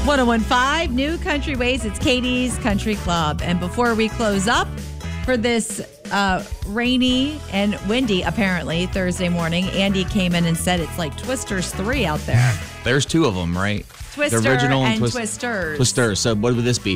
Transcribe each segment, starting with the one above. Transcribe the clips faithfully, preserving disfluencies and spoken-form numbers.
one oh one five New Country Ways. It's Katie's Country Club. And before we close up for this uh, rainy and windy, apparently, Thursday morning, Andy came in and said it's like Twisters three out there. There's two of them, right? Twister the original and twist- Twisters. Twisters. So what would this be?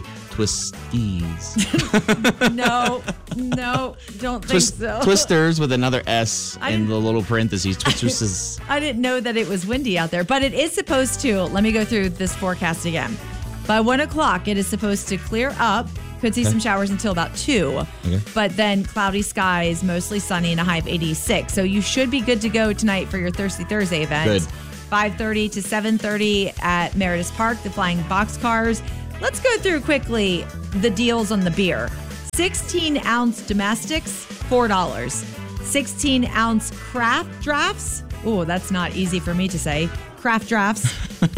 Twisties. no, no, don't think Twist- so. Twisters with another S I in didn't- the little parentheses. Twisters. I didn't know that it was windy out there, but it is supposed to. Let me go through this forecast again. By one o'clock, it is supposed to clear up. Could see Okay. some showers until about two. Okay. But then cloudy skies, mostly sunny, and a high of eighty-six. So you should be good to go tonight for your Thirsty Thursday event. Good. five thirty to seven thirty at Meredith Park, the Flying Boxcars. Let's go through quickly the deals on the beer. sixteen ounce domestics, four dollars. sixteen ounce craft drafts. Oh, that's not easy for me to say. Craft drafts,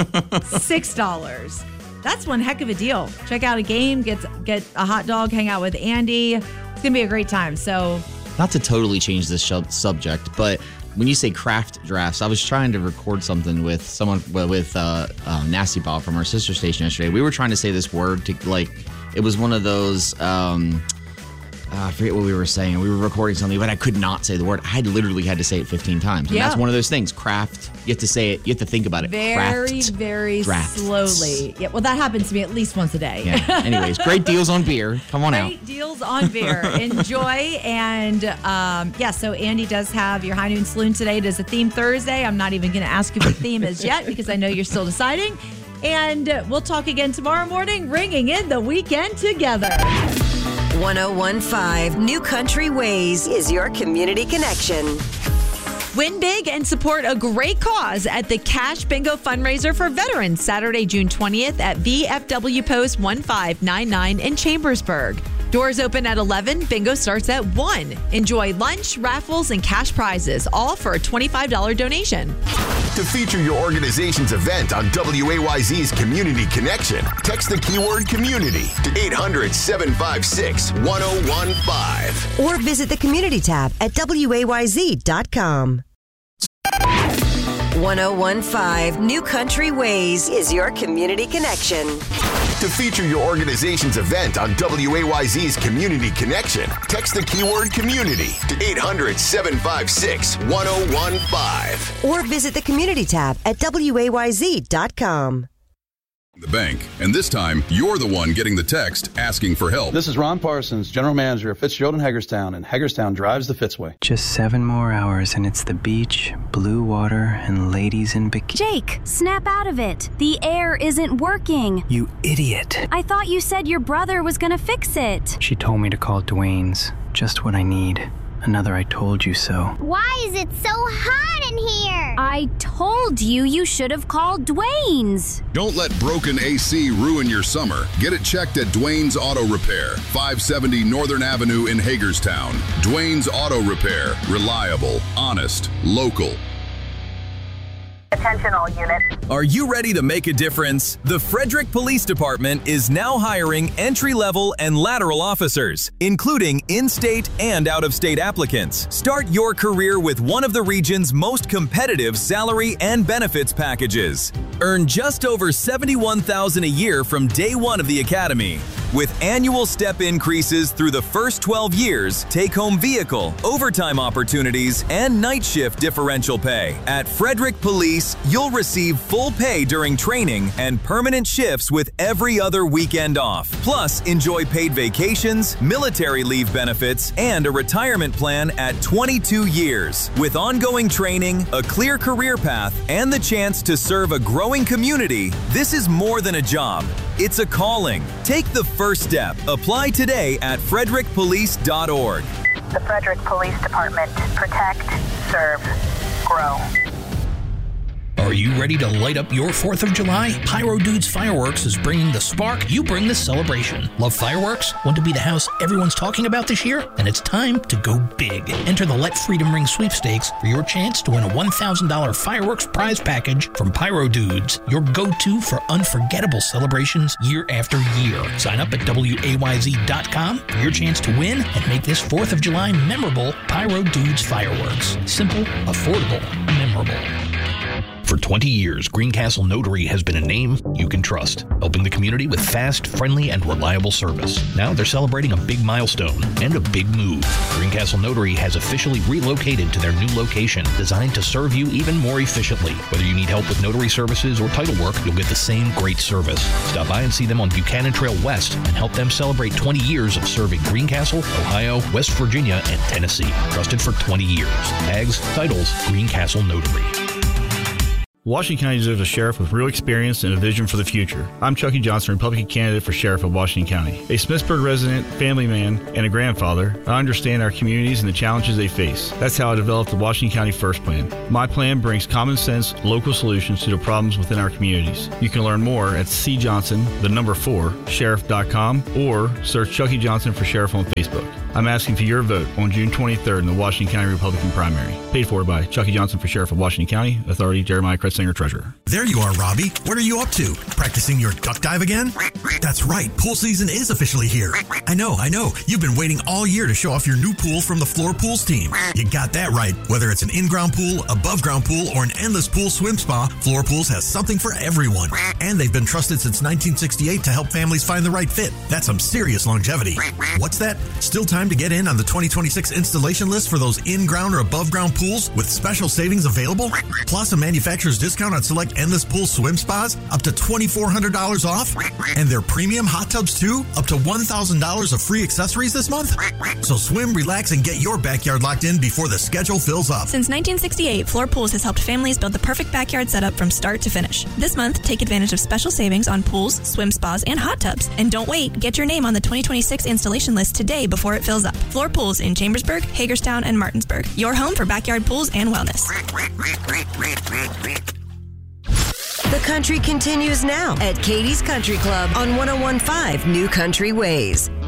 six dollars. That's one heck of a deal. Check out a game, get, get a hot dog, hang out with Andy. It's going to be a great time. So, Not to totally change this sh- subject, but when you say craft drafts, I was trying to record something with someone with uh, uh, Nasty Bob from our sister station yesterday. We were trying to say this word to like, it was one of those. Um, uh, I forget what we were saying. We were recording something, but I could not say the word. I literally had to say it fifteen times. And Yeah. that's one of those things. Craft. You have to say it. You have to think about it. very, Craft very drafts. slowly. Yeah, well, that happens to me at least once a day. Yeah. Anyways, great deals on beer. Come on out. Great deals on beer. Enjoy. And um, yeah, so Andy does have your High Noon Saloon today. It is a theme Thursday. I'm not even going to ask you what the theme is yet because I know you're still deciding. And uh, we'll talk again tomorrow morning, ringing in the weekend together. one oh one five New Country Ways is your community connection. Win big and support a great cause at the Cash Bingo fundraiser for veterans Saturday, June twentieth at V F W Post one five nine nine in Chambersburg. Doors open at eleven. Bingo starts at one. Enjoy lunch, raffles, and cash prizes, all for a twenty-five dollars donation. To feature your organization's event on W A Y Z's Community Connection, text the keyword community to eight hundred, seven five six, one oh one five. Or visit the community tab at W A Y Z dot com. one oh one five New Country Ways is your community connection. To feature your organization's event on W A Y Z's Community Connection, text the keyword community to eight hundred, seven five six, one oh one five. Or visit the community tab at W A Y Z dot com. The bank, and this time you're the one getting the text asking for help. This is Ron Parsons, General Manager of Fitzgerald in Hagerstown, and Hagerstown drives the Fitzway. Just seven more hours and it's the beach, blue water, and ladies in bikinis. Jake, snap out of it. The air isn't working. You idiot. I thought you said your brother was gonna fix it. She told me to call Dwayne's. Just what I need. Another I told you so. Why is it so hot in here? I told you you should have called Dwayne's. Don't let broken A C ruin your summer. Get it checked at Dwayne's Auto Repair, five seventy Northern Avenue in Hagerstown. Dwayne's Auto Repair. Reliable, honest, local. Attention all units. Are you ready to make a difference? The Frederick Police Department is now hiring entry-level and lateral officers, including in-state and out-of-state applicants. Start your career with one of the region's most competitive salary and benefits packages. Earn just over seventy-one thousand dollars a year from day one of the academy. With annual step increases through the first twelve years, take-home vehicle, overtime opportunities, and night shift differential pay. At Frederick Police, you'll receive full pay during training and permanent shifts with every other weekend off. Plus, enjoy paid vacations, military leave benefits, and a retirement plan at twenty-two years. With ongoing training, a clear career path, and the chance to serve a growing community, this is more than a job. It's a calling. Take the first step. Apply today at frederick police dot org. The Frederick Police Department. Protect, serve, grow. Are you ready to light up your fourth of July? Pyro Dudes Fireworks is bringing the spark. You bring the celebration. Love fireworks? Want to be the house everyone's talking about this year? Then it's time to go big. Enter the Let Freedom Ring sweepstakes for your chance to win a one thousand dollars fireworks prize package from Pyro Dudes, your go-to for unforgettable celebrations year after year. Sign up at W A Y Z dot com for your chance to win and make this fourth of July memorable. Pyro Dudes Fireworks. Simple, affordable, memorable. For twenty years, Greencastle Notary has been a name you can trust, helping the community with fast, friendly, and reliable service. Now they're celebrating a big milestone and a big move. Greencastle Notary has officially relocated to their new location, designed to serve you even more efficiently. Whether you need help with notary services or title work, you'll get the same great service. Stop by and see them on Buchanan Trail West and help them celebrate twenty years of serving Greencastle, Ohio, West Virginia, and Tennessee. Trusted for twenty years. Tags, titles, Greencastle Notary. Washington County deserves a sheriff with real experience and a vision for the future. I'm Chucky Johnson, Republican candidate for sheriff of Washington County. A Smithsburg resident, family man, and a grandfather, I understand our communities and the challenges they face. That's how I developed the Washington County First Plan. My plan brings common sense, local solutions to the problems within our communities. You can learn more at c johnson, the number four, sheriff dot com, or search Chucky Johnson for sheriff on Facebook. I'm asking for your vote on June twenty-third in the Washington County Republican primary. Paid for by Chucky Johnson for Sheriff of Washington County, Authority Jeremiah Kretzinger, Treasurer. There you are, Robbie. What are you up to? Practicing your duck dive again? That's right. Pool season is officially here. I know, I know. You've been waiting all year to show off your new pool from the Floor Pools team. You got that right. Whether it's an in-ground pool, above-ground pool, or an endless pool swim spa, Floor Pools has something for everyone. And they've been trusted since nineteen sixty-eight to help families find the right fit. That's some serious longevity. What's that? Still time to get in on the twenty twenty-six installation list for those in-ground or above-ground pools with special savings available? Plus a manufacturer's discount on select endless pool swim spas, up to twenty-four hundred dollars off. And their premium hot tubs too, up to one thousand dollars of free accessories this month. So swim, relax, and get your backyard locked in before the schedule fills up. Since nineteen sixty-eight, Floor Pools has helped families build the perfect backyard setup from start to finish. This month, take advantage of special savings on pools, swim spas, and hot tubs. And don't wait, get your name on the twenty twenty-six installation list today before it fills up. Floor Pools in Chambersburg, Hagerstown, and Martinsburg. Your home for backyard pools and wellness. The country continues now at Katie's Country Club on one oh one point five New Country Ways.